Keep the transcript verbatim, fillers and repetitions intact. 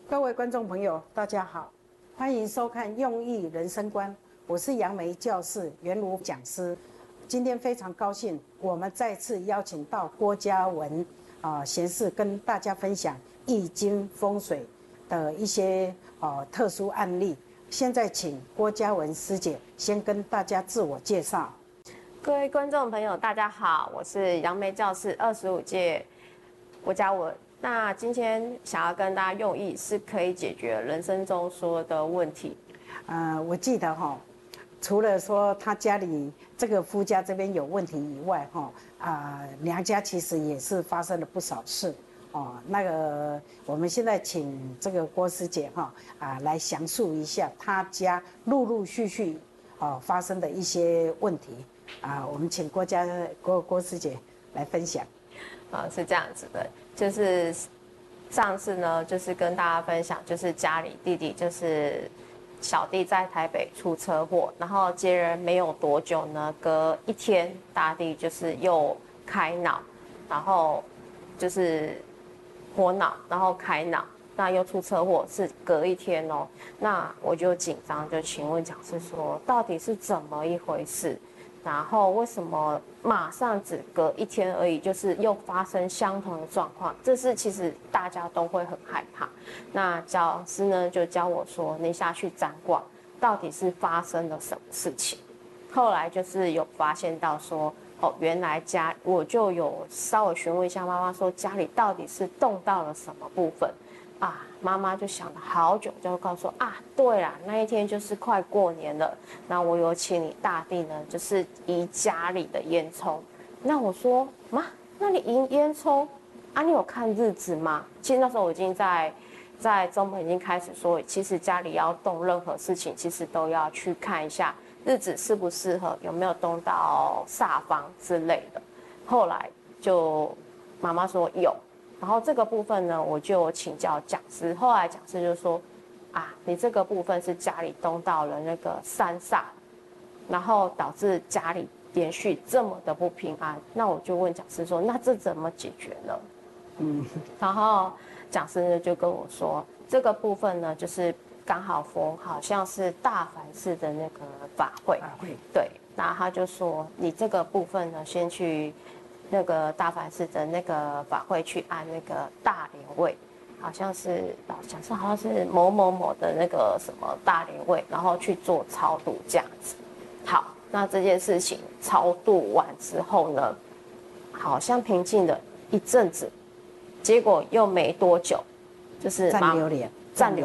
各位观众朋友，大家好，欢迎收看《用益人生观》，我是杨梅教士袁如讲师。今天非常高兴，我们再次邀请到郭嘉文啊贤士跟大家分享易经风水的一些呃特殊案例。现在请郭嘉文师姐先跟大家自我介绍。 各位观众朋友，大家好，我是杨梅教士二十五届郭嘉文。那今天想要跟大家用意是可以解决人生中所有的问题。 呃，我记得哈，除了说他家里这个夫家这边有问题以外，哈啊、呃、娘家其实也是发生了不少事哦。那个我们现在请这个郭师姐哈啊、呃、来详述一下他家陆陆续续哦发生的一些问题啊、呃，我们请郭家郭郭师姐来分享。 啊，是这样子的，就是上次呢，就是跟大家分享，就是家里弟弟就是小弟在台北出车祸，然后接人没有多久呢，隔一天大弟就是又开脑，然后就是火脑，然后开脑，那又出车祸，是隔一天哦。那我就紧张，就请问讲师说，到底是怎么一回事？然后为什么马上只隔一天而已，就是又发生相同的状况？这是其实大家都会很害怕。那教师呢就教我说，你下去占卦，到底是发生了什么事情？后来就是有发现到说，哦，原来家我就有稍微询问一下妈妈说，家里到底是动到了什么部分？啊，妈妈就想了好久，就告诉我啊，对啦，那一天就是快过年了，那我有请你大弟呢，就是移家里的烟囱。那我说妈，那你移烟囱啊？你有看日子吗？其实那时候我已经在在中门已经开始说，其实家里要动任何事情，其实都要去看一下日子适不适合，有没有动到煞方之类的。后来就妈妈说有。然后这个部分呢，我就请教讲师。后来讲师就说，啊，你这个部分是家里动到了那个三煞，然后导致家里连续这么的不平安。那我就问讲师说，那这怎么解决呢？嗯，然后讲师呢就跟我说，这个部分呢，就是刚好逢好像是大梵寺的那个法会，法会对，那他就说，你这个部分呢，先去那个大梵寺的那个法会去按那个大莲位，好像是老讲是好像是某某某的那个什么大莲位，然后去做超度这样子。好，那这件事情超度完之后呢，好像平静了一阵子，结果又没多久，就是暂留莲， 暂留